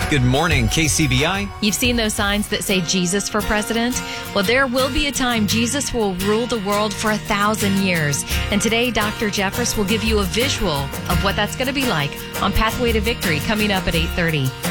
Good morning, KCBI. You've seen those signs that say Jesus for president? Well, there will be a time Jesus will rule the world for 1,000 years. And today, Dr. Jeffress will give you a visual of what that's going to be like on Pathway to Victory coming up at 8:30.